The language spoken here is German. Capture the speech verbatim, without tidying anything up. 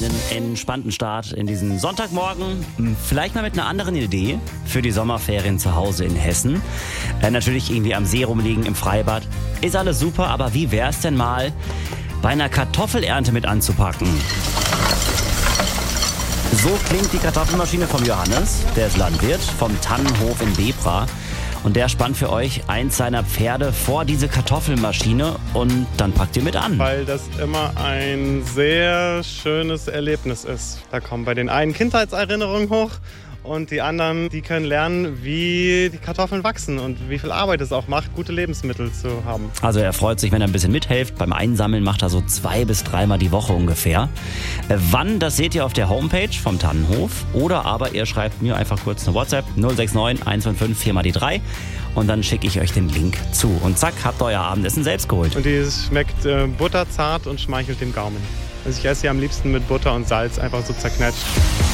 einen entspannten Start in diesen Sonntagmorgen. Vielleicht mal mit einer anderen Idee für die Sommerferien zu Hause in Hessen. Äh, natürlich irgendwie am See rumliegen, im Freibad. Ist alles super, aber wie wär's denn mal, bei einer Kartoffelernte mit anzupacken? So klingt die Kartoffelmaschine vom Johannes, der ist Landwirt, vom Tannenhof in Bebra. Und der spannt für euch eins seiner Pferde vor diese Kartoffelmaschine und dann packt ihr mit an. Weil das immer ein sehr schönes Erlebnis ist. Da kommen bei den einen Kindheitserinnerungen hoch und die anderen, die können lernen, wie die Kartoffeln wachsen und wie viel Arbeit es auch macht, gute Lebensmittel zu haben. Also er freut sich, wenn er ein bisschen mithilft. Beim Einsammeln macht er so zwei bis dreimal die Woche ungefähr. Äh, wann, das seht ihr auf der Homepage vom Tannenhof. Oder aber ihr schreibt mir einfach kurz eine WhatsApp null sechs neun eins fünf fünf vier mal die drei und dann schicke ich euch den Link zu. Und zack, habt ihr euer Abendessen selbst geholt. Und die schmeckt äh, butterzart und schmeichelt dem Gaumen. Also ich esse sie am liebsten mit Butter und Salz, einfach so zerknetscht.